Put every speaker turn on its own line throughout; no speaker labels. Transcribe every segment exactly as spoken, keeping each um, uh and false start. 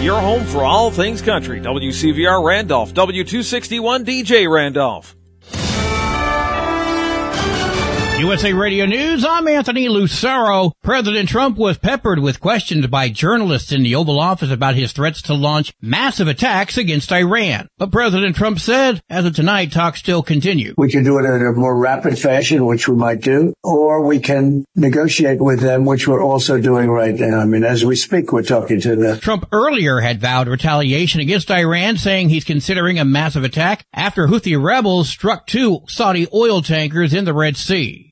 your home for all things country. W C V R Randolph, W two sixty-one D J Randolph.
U S A Radio News, I'm Anthony Lucero. President Trump was peppered with questions by journalists in the Oval Office about his threats to launch massive attacks against Iran. But President Trump said, as of tonight, talks still continue.
We can do it in a more rapid fashion, which we might do, or we can negotiate with them, which we're also doing right now. I mean, as we speak, we're talking to them.
Trump earlier had vowed retaliation against Iran, saying he's considering a massive attack after Houthi rebels struck two Saudi oil tankers in the Red Sea.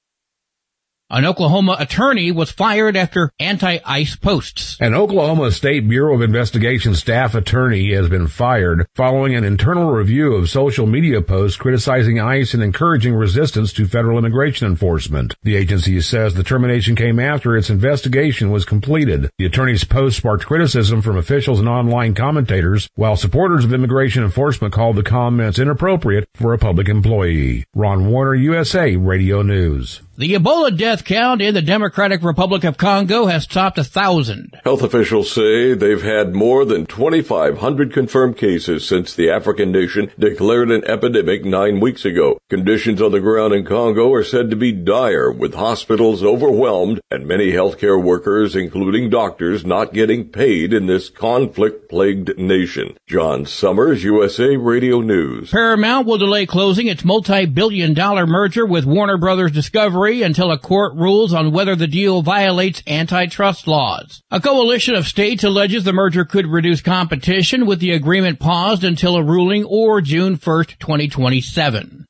An Oklahoma attorney was fired after anti-ICE posts.
An Oklahoma State Bureau of Investigation staff attorney has been fired following an internal review of social media posts criticizing ICE and encouraging resistance to federal immigration enforcement. The agency says the termination came after its investigation was completed. The attorney's post sparked criticism from officials and online commentators, while supporters of immigration enforcement called the comments inappropriate for a public employee. Ron Warner, U S A Radio News.
The Ebola death count in the Democratic Republic of Congo has topped a thousand.
Health officials say they've had more than twenty-five hundred confirmed cases since the African nation declared an epidemic nine weeks ago. Conditions on the ground in Congo are said to be dire, with hospitals overwhelmed and many healthcare workers, including doctors, not getting paid in this conflict-plagued nation. John Summers, U S A Radio News.
Paramount will delay closing its multi-billion dollar merger with Warner Brothers Discovery until a court rules on whether the deal violates antitrust laws. A coalition of states alleges the merger could reduce competition, with the agreement paused until a ruling or June first, twenty twenty-seven.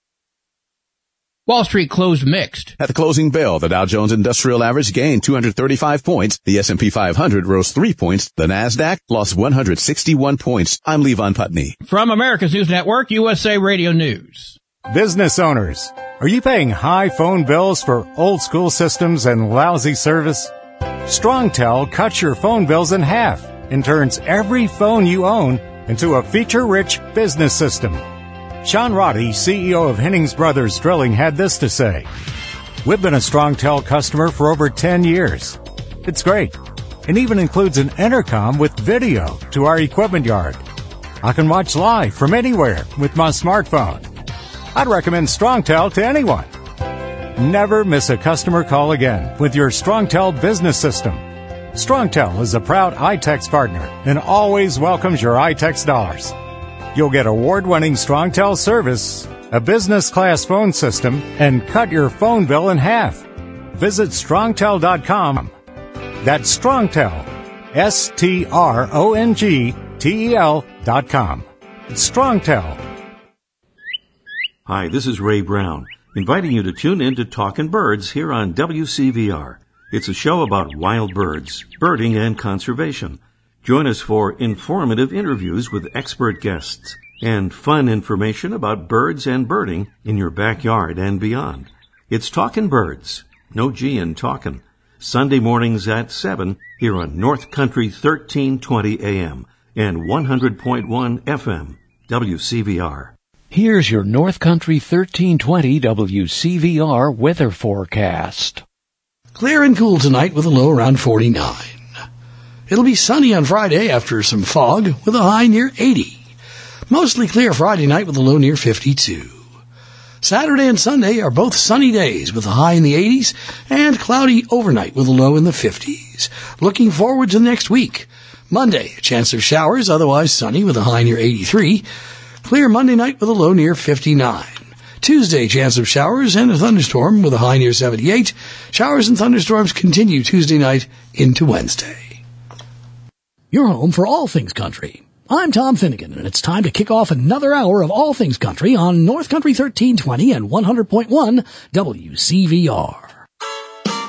Wall Street closed mixed.
At the closing bell, the Dow Jones Industrial Average gained two hundred thirty-five points. The S and P five hundred rose three points. The NASDAQ lost one hundred sixty-one points. I'm Levon Putney.
From America's News Network, U S A Radio News.
Business owners, are you paying high phone bills for old school systems and lousy service? StrongTel cuts your phone bills in half and turns every phone you own into a feature-rich business system. Sean Roddy, C E O of Hennings Brothers Drilling, had this to say. We've been a StrongTel customer for over ten years. It's great. It even includes an intercom with video to our equipment yard. I can watch live from anywhere with my smartphone. I'd recommend StrongTel to anyone. Never miss a customer call again with your StrongTel business system. StrongTel is a proud iTex partner and always welcomes your iTex dollars. You'll get award-winning StrongTel service, a business-class phone system, and cut your phone bill in half. Visit strongtel dot com. That's StrongTel, S T R O N G T E L dot com. It's StrongTel.
Hi, this is Ray Brown, inviting you to tune in to Talkin' Birds here on W C V R. It's a show about wild birds, birding, and conservation. Join us for informative interviews with expert guests and fun information about birds and birding in your backyard and beyond. It's Talkin' Birds, no G in talkin', Sunday mornings at seven here on North Country thirteen twenty A M and one hundred point one F M, W C V R.
Here's your North Country thirteen twenty W C V R weather forecast.
Clear and cool tonight with a low around forty-nine. It'll be sunny on Friday after some fog with a high near eighty. Mostly clear Friday night with a low near fifty-two. Saturday and Sunday are both sunny days with a high in the eighties and cloudy overnight with a low in the fifties. Looking forward to next week. Monday, a chance of showers, otherwise sunny with a high near eighty-three. Clear Monday night with a low near fifty-nine. Tuesday, chance of showers and a thunderstorm with a high near seventy-eight. Showers and thunderstorms continue Tuesday night into Wednesday.
Your home for all things country. I'm Tom Finnegan, and it's time to kick off another hour of all things country on North Country thirteen twenty and one hundred point one W C V R.